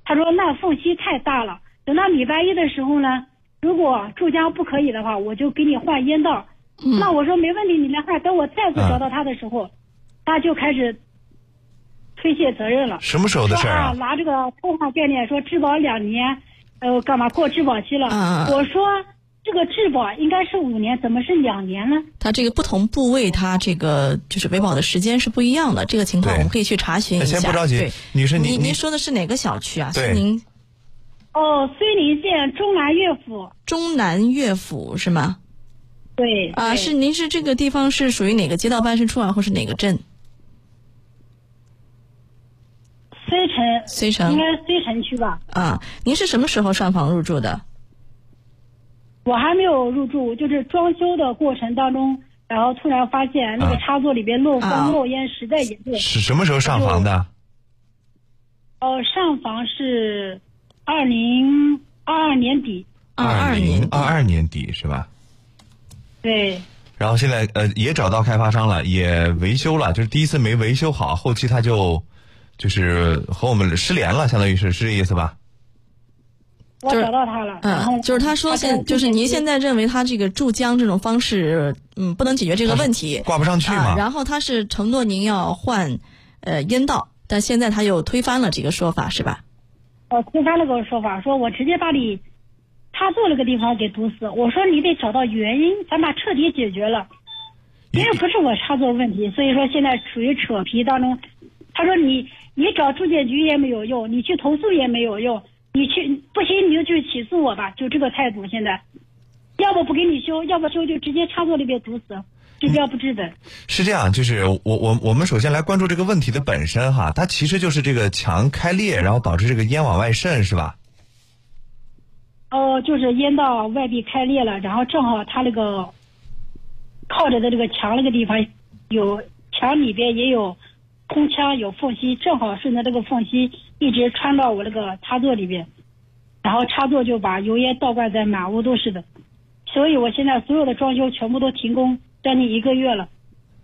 他说那缝隙太大了，等到礼拜一的时候呢，如果注浆不可以的话，我就给你换烟道。那我说没问题，你来换。等我再次找到他的时候，他就开始推卸责任了。 什么时候的事啊？ 拿这个通话概念说质保2年，干嘛过质保期了？我说这个质保应该是5年，怎么是2年呢？ 它这个不同部位，它这个就是维保的时间是不一样的。这个情况我们可以去查询一下。 先不着急，女士， 您说的是哪个小区啊？ 对， 您绥宁县中南乐府。中南乐府是吗？ 对啊，是您是这个地方是属于哪个街道办事处啊，或是哪个镇？绥城， 应该是绥城区吧？ 啊，您是什么时候上房入住的？ 我还没有入住，就是装修的过程当中，然后突然发现那个插座里边漏风漏烟实在严重。 是什么时候上房的？ 上房是2022年底。 2022年底是吧？ 对。 然后现在也找到开发商了，也维修了，就是第一次没维修好，后期他就是和我们失联了，相当于是这意思吧？ 我找到他了，然后就是他说就是您现在认为他这个注浆这种方式，不能解决这个问题， 挂不上去嘛。 然后他是承诺您要换烟道，但现在他又推翻了这个说法，是吧？ 推翻了个说法，说我直接把你插座那个地方给堵死。我说你得找到原因，咱把彻底解决了，因为不是我插座问题，所以说现在处于扯皮当中。他说你找住建局也没有用，你去投诉也没有用。你不行，你就去起诉我吧，就这个态度。现在，要不不给你修，要不修就直接插座里边堵死，治标不治本。是这样，就是我们首先来关注这个问题的本身哈，它其实就是这个墙开裂，然后导致这个烟往外渗，是吧？ 就是烟道外壁开裂了，然后正好它那个靠着的这个墙那个地方有墙里边也有空腔有缝隙，正好顺着这个缝隙一直穿到我那个插座里边，然后插座就把油烟倒灌在满屋都是的，所以我现在所有的装修全部都停工将近1个月了。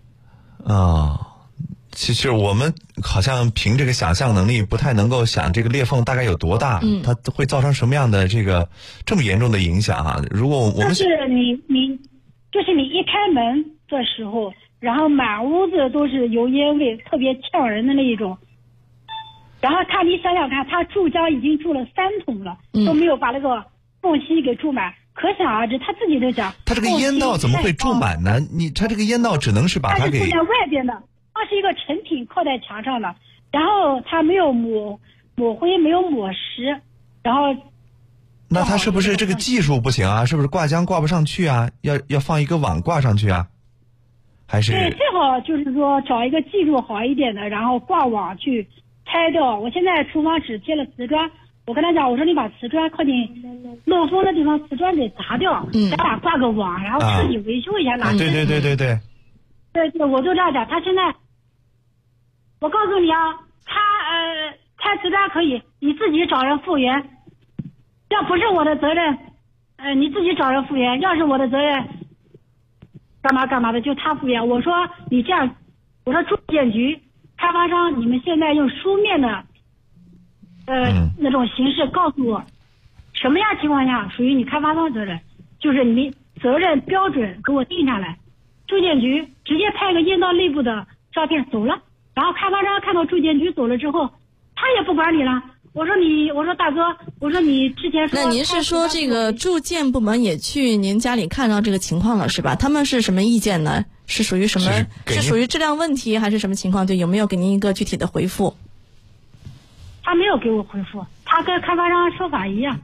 其实我们好像凭这个想象能力不太能够想这个裂缝大概有多大，它会造成什么样的这么严重的影响啊？如果我们就是就是你一开门的时候，然后满屋子都是油烟味，特别呛人的那一种。然后你想想看，他注浆已经注了3桶了，都没有把那个缝隙给注满，可想而知，他自己都讲。 他这个烟道怎么会注满呢？他这个烟道只能是把它给。 它是注在外边的，它是一个成品靠在墙上的，然后它没有抹灰，没有抹实，然后。 那他是不是这个技术不行啊？是不是挂浆挂不上去啊？要放一个网挂上去啊？还是？ 对，最好就是说找一个技术好一点的，然后挂网去拆掉。我现在厨房只贴了瓷砖，我跟他讲，我说你把瓷砖靠近漏风的地方瓷砖给砸掉，咱俩挂个网，然后彻底维修一下。 对， 对，我就这样讲。他现在，我告诉你啊，他拆瓷砖可以，你自己找人复原。要不是我的责任，你自己找人复原；要是我的责任，干嘛的，就他复原。我说你这样，我说住建局、开发商，你们现在用书面的，那种形式告诉我，什么样情况下属于你开发商责任，就是你责任标准给我定下来。住建局直接拍个烟道内部的照片走了，然后开发商看到住建局走了之后，他也不管你了。我说大哥，我说你之前说。 那您是说这个住建部门也去您家里看到这个情况了是吧？他们是什么意见呢？是属于什么？是属于质量问题还是什么情况？对，有没有给您一个具体的回复？ 他没有给我回复，他跟开发商说法一样，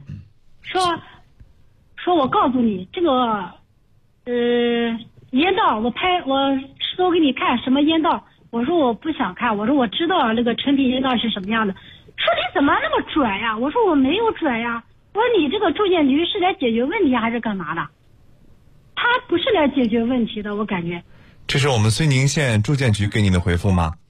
说我告诉你这个，烟道我搜给你看什么烟道，我说我不想看，我说我知道那个成品烟道是什么样的。说你怎么那么拽呀？我说我没有拽呀。我说你这个住建局是来解决问题还是干嘛的？他不是来解决问题的，我感觉。 这是我们绥宁县住建局给您的回复吗？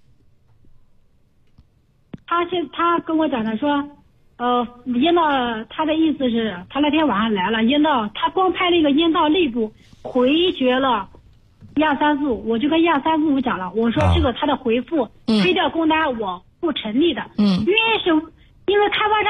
他跟我讲的说，烟道他的意思是，他那天晚上来了，烟道他光拍了一个烟道内部回绝了12345，我就跟12345讲了，我说这个他的回复推掉工单我不成立的，因为开发商